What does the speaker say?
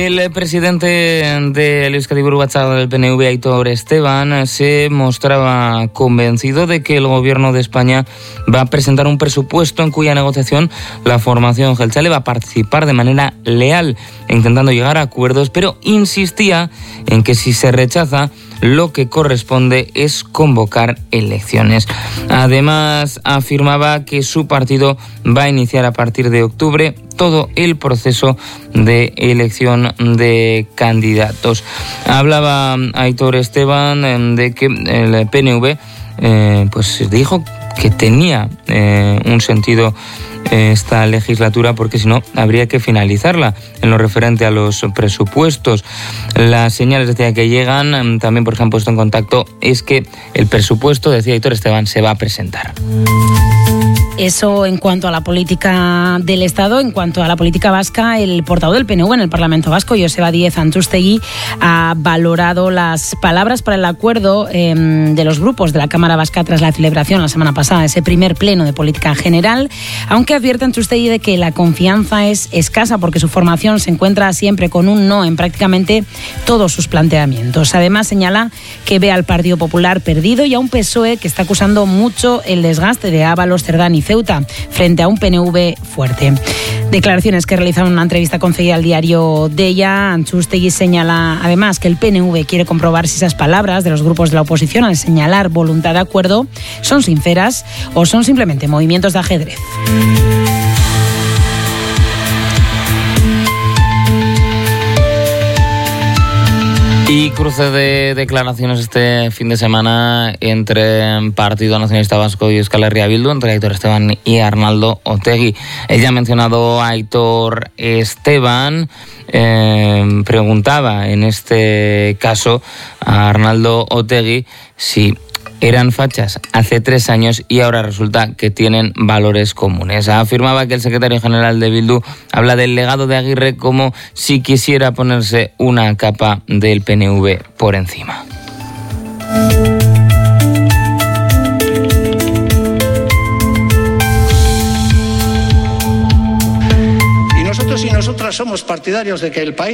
El presidente del Euskadi Buru Batzar del PNV, Aitor Esteban, se mostraba convencido de que el gobierno de España va a presentar un presupuesto en cuya negociación la formación jeltzale va a participar de manera leal, intentando llegar a acuerdos, pero insistía en que si se rechaza, lo que corresponde es convocar elecciones. Además, afirmaba que su partido va a iniciar a partir de octubre todo el proceso de elección de candidatos. Hablaba Aitor Esteban de que el PNV pues dijo que tenía un sentido esta legislatura, porque si no habría que finalizarla en lo referente a los presupuestos. Las señales, decía, que llegan, también porque han puesto en contacto, es que el presupuesto, decía Aitor Esteban, se va a presentar. Eso en cuanto a la política del Estado. En cuanto a la política vasca, el portavoz del PNV en el Parlamento Vasco, Joseba Díez Antústegui, ha valorado las palabras para el acuerdo de los grupos de la Cámara Vasca tras la celebración la semana pasada de ese primer pleno de política general, aunque advierte Antústegui de que la confianza es escasa porque su formación se encuentra siempre con un no en prácticamente todos sus planteamientos. Además, señala que ve al Partido Popular perdido y a un PSOE que está acusando mucho el desgaste de Ábalos, Cerdán y Ceuta frente a un PNV fuerte. Declaraciones que realizaron en una entrevista concedida al diario Deia. Antústegui señala además que el PNV quiere comprobar si esas palabras de los grupos de la oposición al señalar voluntad de acuerdo son sinceras o son simplemente movimientos de ajedrez. Y cruce de declaraciones este fin de semana entre Partido Nacionalista Vasco y Euskal Herria Bildu, entre Aitor Esteban y Arnaldo Otegi. Ella ha mencionado a Aitor Esteban, preguntaba en este caso a Arnaldo Otegi si eran fachas hace 3 años y ahora resulta que tienen valores comunes. Afirmaba que el secretario general de Bildu habla del legado de Aguirre como si quisiera ponerse una capa del PNV por encima. Y nosotros y nosotras somos partidarios de que el país